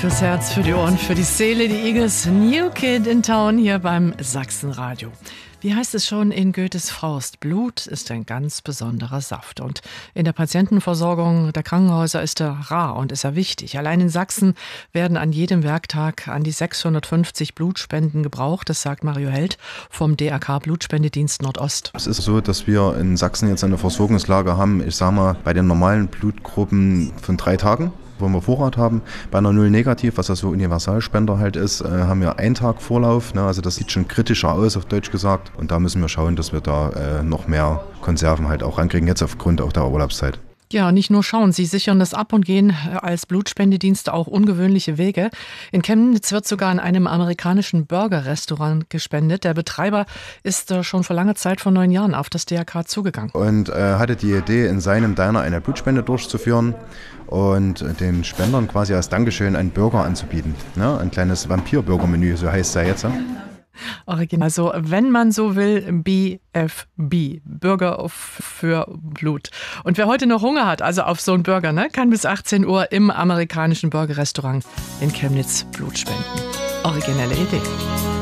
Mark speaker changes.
Speaker 1: Fürs Herz, für die Ohren, für die Seele, die Eagles New Kid in Town hier beim Sachsenradio. Wie heißt es schon in Goethes Faust? Blut ist ein ganz besonderer Saft. Und in der Patientenversorgung der Krankenhäuser ist er rar und ist er wichtig. Allein in Sachsen werden an jedem Werktag an die 650 Blutspenden gebraucht. Das sagt Mario Held vom DRK Blutspendedienst Nordost.
Speaker 2: Es ist so, dass wir in Sachsen jetzt eine Versorgungslage haben, ich sage mal, bei den normalen Blutgruppen von 3 Tagen. Wo wir Vorrat haben. Bei einer Null Negativ, was ja so Universalspender halt ist, haben wir 1 Tag Vorlauf. Also das sieht schon kritischer aus, auf Deutsch gesagt. Und da müssen wir schauen, dass wir da noch mehr Konserven halt auch rankriegen, jetzt aufgrund auch der Urlaubszeit.
Speaker 1: Ja, nicht nur schauen, sie sichern das ab und gehen als Blutspendedienst auch ungewöhnliche Wege. In Chemnitz wird sogar in einem amerikanischen Burger-Restaurant gespendet. Der Betreiber ist schon vor langer Zeit, vor 9 Jahren, auf das DRK zugegangen.
Speaker 2: Und hatte die Idee, in seinem Diner eine Blutspende durchzuführen und den Spendern quasi als Dankeschön einen Burger anzubieten. Ne? Ein kleines Vampir-Burger-Menü, so heißt es ja jetzt.
Speaker 1: Original. Also, wenn man so will, BFB, Burger für Blut. Und wer heute noch Hunger hat, also auf so einen Burger, kann bis 18 Uhr im amerikanischen Burger-Restaurant in Chemnitz Blut spenden. Originelle Idee.